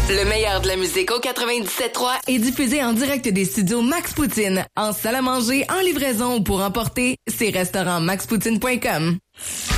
Le meilleur de la musique au 97.3 est diffusé en direct des studios Max Poutine, en salle à manger, en livraison ou pour emporter, c'est restaurant maxpoutine.com.